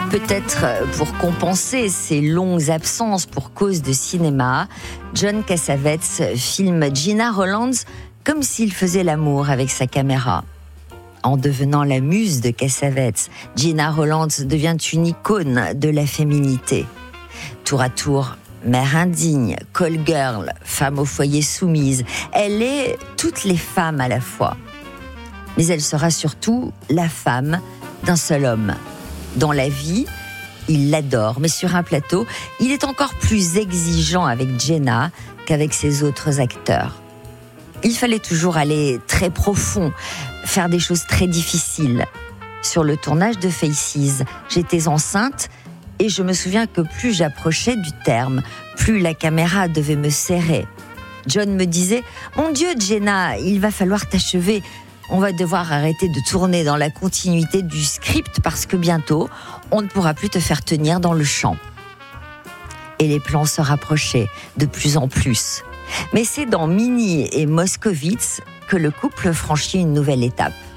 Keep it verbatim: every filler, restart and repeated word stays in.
Peut-être pour compenser ses longues absences pour cause de cinéma, John Cassavetes filme Gena Rowlands comme s'il faisait l'amour avec sa caméra. En devenant la muse de Cassavetes, Gena Rowlands devient une icône de la féminité. Tour à tour, mère indigne, call girl, femme au foyer soumise, elle est toutes les femmes à la fois. Mais elle sera surtout la femme d'un seul homme. Dans la vie, il l'adore, mais sur un plateau, il est encore plus exigeant avec Gena qu'avec ses autres acteurs. Il fallait toujours aller très profond, faire des choses très difficiles. Sur le tournage de Faces, j'étais enceinte et je me souviens que plus j'approchais du terme, plus la caméra devait me serrer. John me disait « Mon Dieu, Gena, il va falloir t'achever. On va devoir arrêter de tourner dans la continuité du script parce que bientôt, on ne pourra plus te faire tenir dans le champ. » Et les plans se rapprochaient de plus en plus. Mais c'est dans Minnie et Moskowitz que le couple franchit une nouvelle étape.